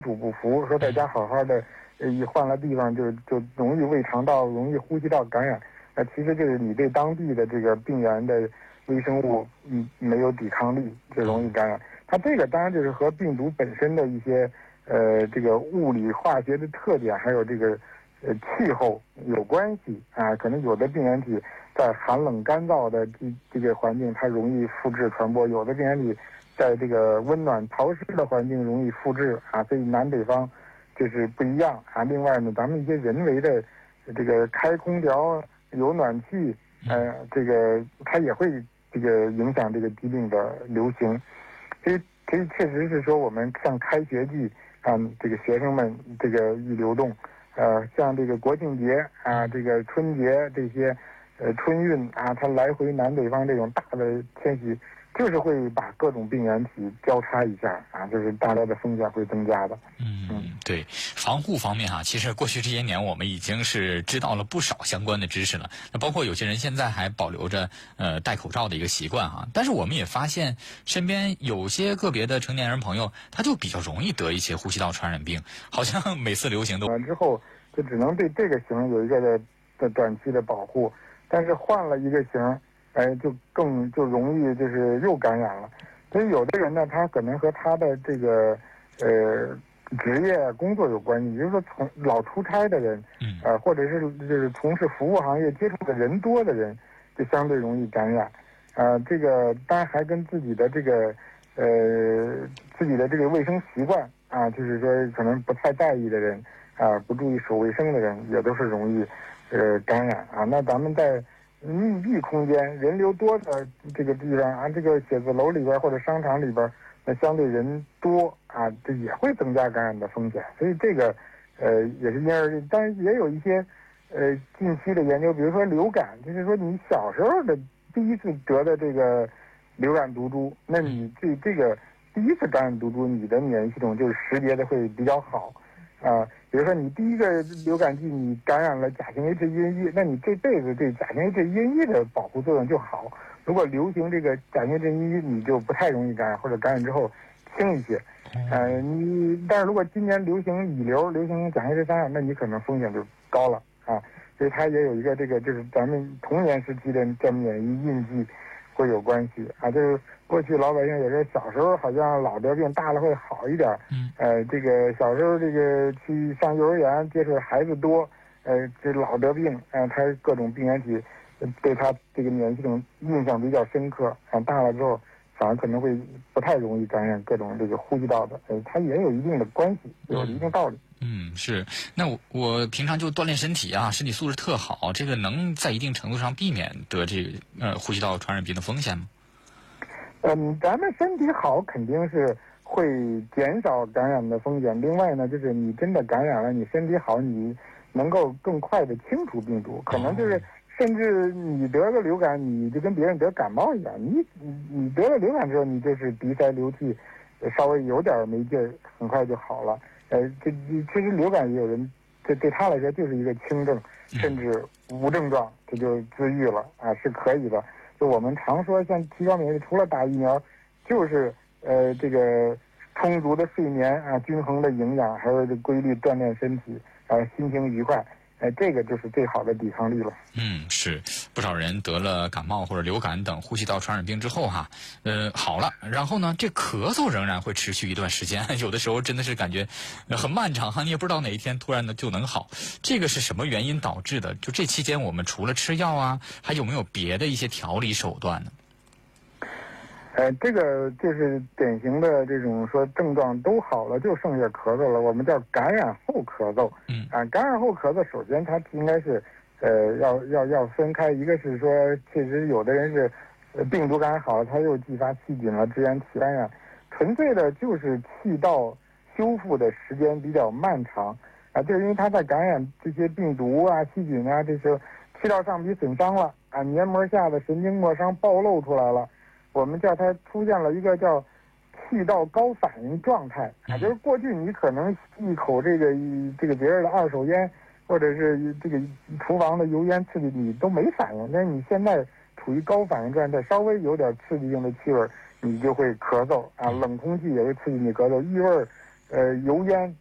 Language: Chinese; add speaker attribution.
Speaker 1: 主不服，说在家好好的，一换了地方就容易胃肠道、容易呼吸道感染。其实就是你对当地的这个病原的微生物没有抵抗力，就容易感染。它这个当然就是和病毒本身的一些这个物理化学的特点，还有这个气候有关系啊。可能有的病原体在寒冷干燥的这个环境它容易复制传播，有的病原体在这个温暖潮湿的环境容易复制啊。所以南北方就是不一样啊。另外呢，咱们一些人为的这个开空调、有暖气，这个它也会这个影响这个疾病的流行。所以确实是说，我们像开学季啊，这个学生们这个一流动，像这个国庆节啊，这个春节这些，春运啊，它来回南北方这种大的迁徙，就是会把各种病原体交叉一下啊，就是大家的风险会增加的。
Speaker 2: 对，防护方面哈，其实过去这些年我们已经是知道了不少相关的知识了。那包括有些人现在还保留着戴口罩的一个习惯哈，但是我们也发现身边有些个别的成年人朋友，他就比较容易得一些呼吸道传染病，好像每次流行都
Speaker 1: 完之后就只能对这个型有一个的短期的保护，但是换了一个型，就容易就是又感染了。所以有的人呢，他可能和他的这个职业工作有关系，比如说老出差的人，或者是就是从事服务行业接触的人多的人，就相对容易感染。这个当然还跟自己的这个卫生习惯啊，就是说可能不太在意的人啊，不注意守卫生的人，也都是容易感染啊。那咱们在密闭空间、人流多的这个地方啊，这个写字楼里边或者商场里边，那相对人多啊，这也会增加感染的风险。所以这个也是因人而异。但是也有一些近期的研究，比如说流感，就是说你小时候的第一次得的这个流感毒株，那你这个第一次感染毒株，你的免疫系统就是识别的会比较好啊。比如说你第一个流感季你感染了甲型 H1N1，那你这辈子对甲型 H1N1 的保护作用就好。如果流行这个甲型 H1N1，你就不太容易感染，或者感染之后轻一些。但是如果今年流行乙流、流行甲型 H3，那你可能风险就高了啊。所以它也有一个这个就是咱们童年时期的这免疫印记会有关系啊。就是过去老百姓有时候小时候好像老得病，大了会好一点。这个小时候这个去上幼儿园接触孩子多，这老得病，他各种病原体对他这个免疫系统印象比较深刻啊。大了之后反而可能会不太容易感染各种这个呼吸道的，它也有一定的关系，有一定道理。
Speaker 2: 是。那我平常就锻炼身体啊，身体素质特好，这个能在一定程度上避免得这个呼吸道传染病的风险吗？
Speaker 1: 咱们身体好肯定是会减少感染的风险。另外呢，就是你真的感染了，你身体好，你能够更快的清除病毒，可能就是甚至你得个流感，你就跟别人得感冒一样，你得了流感之后，你就是鼻塞流涕，稍微有点没劲儿，很快就好了。其实流感也有人，这对他来说就是一个轻症，甚至无症状，这就自愈了啊，是可以的。就我们常说，像提高免疫力，除了打疫苗，就是这个充足的睡眠啊，均衡的营养，还有这规律锻炼身体，心情愉快。这个就是最好的抵抗力了。
Speaker 2: 是不少人得了感冒或者流感等呼吸道传染病之后哈，好了，然后呢，这咳嗽仍然会持续一段时间，有的时候真的是感觉很漫长哈，你也不知道哪一天突然的就能好。这个是什么原因导致的？就这期间我们除了吃药啊，还有没有别的一些调理手段呢？
Speaker 1: 这个就是典型的这种说症状都好了，就剩下咳嗽了，我们叫感染后咳嗽。感染后咳嗽，首先它应该是要分开，一个是说确实有的人是病毒感染好了，他又继发细菌了，支原体感染，纯粹的就是气道修复的时间比较漫长啊，就是因为他在感染这些病毒啊、细菌啊，这些气道上皮损伤了啊，黏膜下的神经末梢暴露出来了。我们叫它出现了一个叫气道高反应状态啊，就是过去你可能一口这个别人的二手烟，或者是这个厨房的油烟刺激你都没反应，但是你现在处于高反应状态，稍微有点刺激性的气味，你就会咳嗽啊，冷空气也会刺激你咳嗽，异味油烟